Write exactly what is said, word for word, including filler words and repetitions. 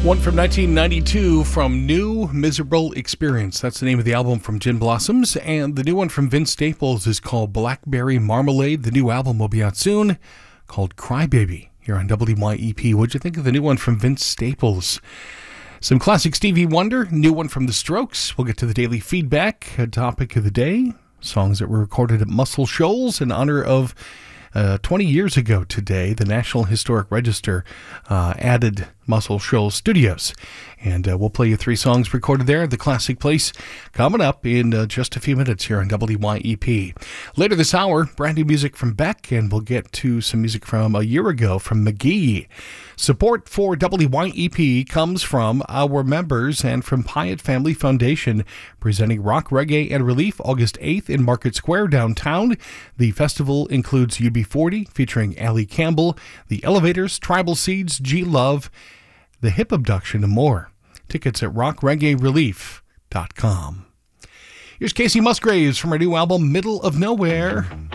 One from nineteen ninety-two from New Miserable Experience. That's the name of the album from Gin Blossoms. And the new one from Vince Staples is called Blackberry Marmalade. The new album will be out soon, called Crybaby, here on W Y E P. What'd you think of the new one from Vince Staples? Some classic Stevie Wonder, new one from The Strokes. We'll get to the daily feedback, a topic of the day. Songs that were recorded at Muscle Shoals in honor of Uh, twenty years ago today, the National Historic Register uh, added Muscle Shoals Studios. And uh, we'll play you three songs recorded there at the Classic Place coming up in uh, just a few minutes here on W Y E P. Later this hour, brand new music from Beck, and we'll get to some music from a year ago from McGee. Support for W Y E P comes from our members and from Pyatt Family Foundation, presenting Rock, Reggae, and Relief August eighth in Market Square downtown. The festival includes U B forty featuring Allie Campbell, The Elevators, Tribal Seeds, G-Love, The Hip Abduction, and more. Tickets at rock reggae relief dot com. Here's Casey Musgraves from her new album, Middle of Nowhere.